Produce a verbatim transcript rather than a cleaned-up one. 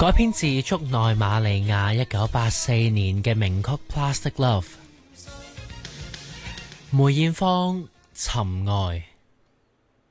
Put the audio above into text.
改編自竹內瑪利亞一九八四年嘅名曲《Plastic Love》。梅艷芳《尋愛》。